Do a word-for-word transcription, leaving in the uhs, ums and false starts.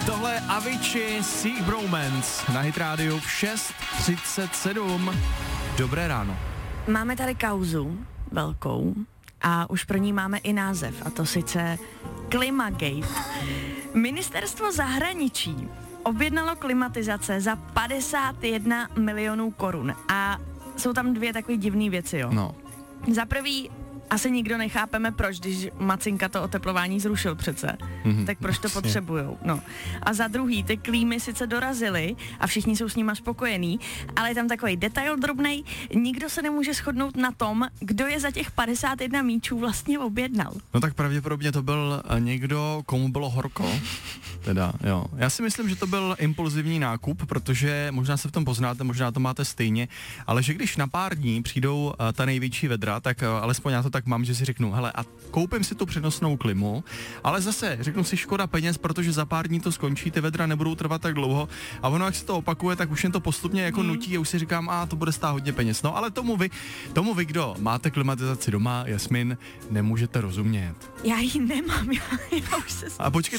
Tohle je Avicii Sea Bromance na Hit Radio v šest třicet sedm. Dobré ráno. Máme tady kauzu velkou a už pro ní máme i název, a to sice Klimagate. Ministerstvo zahraničí objednalo klimatizace za padesát jedna milionů korun a jsou tam dvě takové divné věci, jo. No. Za prvý, asi nikdo nechápeme proč, když Macinka to oteplování zrušil přece, mm-hmm, tak proč to vlastně potřebujou, no. A za druhý, ty klímy sice dorazily a všichni jsou s nima spokojení, ale je tam takový detail drobnej, nikdo se nemůže shodnout na tom, kdo je za těch padesát jedna míčů vlastně objednal. No tak pravděpodobně to byl někdo, komu bylo horko. Teda, jo. Já si myslím, že to byl impulzivní nákup, protože možná se v tom poznáte, možná to máte stejně, ale že když na pár dní přijdou uh, ta největší vedra, tak uh, alespoň já to tak mám, že si řeknu, hele, a koupím si tu přenosnou klimu, ale zase řeknu si škoda peněz, protože za pár dní to skončí, ty vedra nebudou trvat tak dlouho a ono, jak se to opakuje, tak už jen to postupně jako hmm. nutí a už si říkám, a to bude stát hodně peněz. No ale tomu vy, tomu vy, kdo máte klimatizaci doma, Jasmin, nemůžete rozumět. Já ji nemám, já, já už se... A počkej,